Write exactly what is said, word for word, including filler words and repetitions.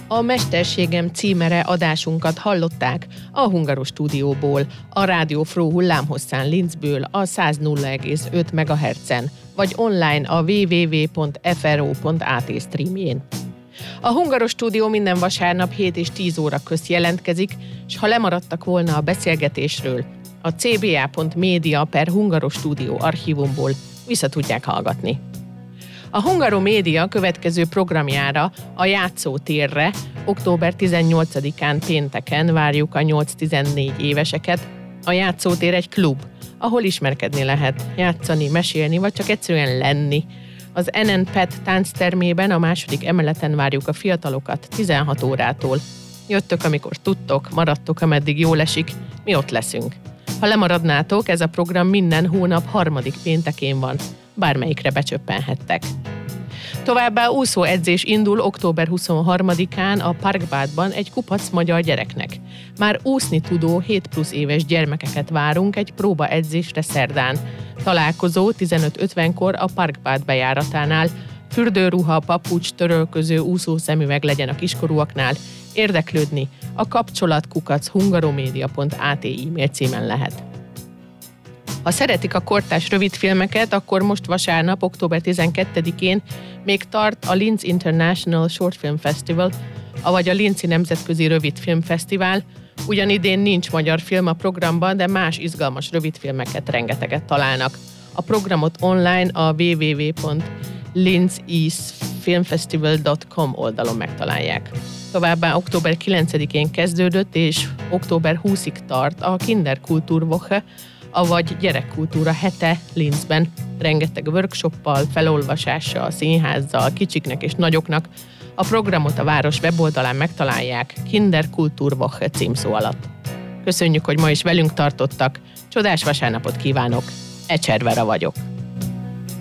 A Mesterségem címere adásunkat hallották a Hungarostúdióból, a Rádió Fró hullámhosszán Linzből a száz nulla egész öt megahertzen, vagy online a double-u double-u double-u pont f r o pont a t streamjén. A Hungarostúdió minden vasárnap hét és tíz óra közt jelentkezik, és ha lemaradtak volna a beszélgetésről, a c b a pont media per Hungarostúdió archívumból vissza tudják hallgatni. A Hungaromédia következő programjára, a Játszótérre október tizennyolcadikán pénteken várjuk a nyolc-tizennégy éveseket. A Játszótér egy klub, ahol ismerkedni lehet, játszani, mesélni, vagy csak egyszerűen lenni. Az en en pé e té tánctermében a második emeleten várjuk a fiatalokat tizenhat órától. Jöttök, amikor tudtok, maradtok, ameddig jól esik, mi ott leszünk. Ha lemaradnátok, ez a program minden hónap harmadik péntekén van, bármelyikre becsöppenhettek. Továbbá úszóedzés indul október huszonharmadikán a Parkbádban egy kupac magyar gyereknek. Már úszni tudó hét plusz éves gyermekeket várunk egy próbaedzésre szerdán. Találkozó tizenöt ötvenkor a Parkbád bejáratánál. Fürdőruha, papucs, törölköző, úszószemüveg legyen a kiskorúaknál. Érdeklődni a kapcsolatkukac hungaromedia pont a t e-mail címen lehet. Ha szeretik a kortárs rövidfilmeket, akkor most vasárnap, október tizenkettedikén még tart a Linz International Short Film Festival, avagy a Linzi Nemzetközi Rövidfilmfesztivál. Ugyanidén nincs magyar film a programban, de más izgalmas rövidfilmeket rengeteget találnak. A programot online a double-u double-u double-u pont linz east film festival pont com oldalon megtalálják. Továbbá október kilencedikén kezdődött, és október huszadikáig tart a Kinderkulturwoche, avagy gyerekkultúra hete Linzben. Rengeteg workshoppal, felolvasással, színházzal, kicsiknek és nagyoknak. A programot a város weboldalán megtalálják Kinderkulturwoche címszó alatt. Köszönjük, hogy ma is velünk tartottak. Csodás vasárnapot kívánok! Ecservera vagyok.